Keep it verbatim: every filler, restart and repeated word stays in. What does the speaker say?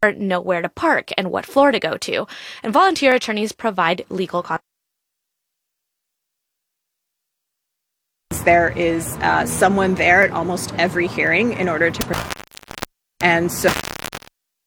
know where to park and what floor to go to. And volunteer attorneys provide legal consultation. There is uh, someone there at almost every hearing in order to, and so